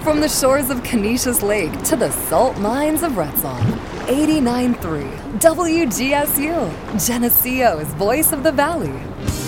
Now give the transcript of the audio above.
From the shores of Canisius Lake to the salt mines of Retzel. 89.3 WGSU, Geneseo's Voice of the Valley.